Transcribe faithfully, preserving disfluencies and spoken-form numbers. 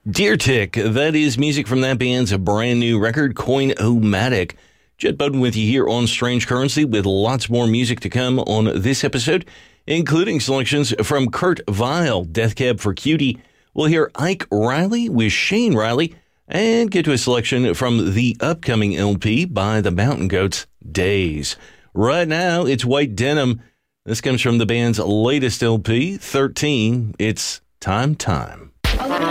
Deer Tick, that is music from that band's brand new record, Coin-O-Matic. Jet Bowden with you here on Strange Currency with lots more music to come on this episode, including selections from Kurt Vile, Death Cab for Cutie. We'll hear Ike Riley with Shane Riley and get to a selection from the upcoming L P by the Mountain Goats, Days. Right now, it's White Denim. This comes from the band's latest L P, thirteen. It's Time Time.